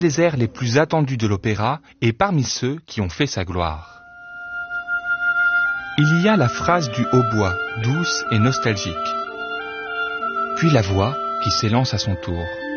des airs les plus attendus de l'opéra et parmi ceux qui ont fait sa gloire. Il y a la phrase du hautbois, douce et nostalgique. Puis la voix qui s'élance à son tour.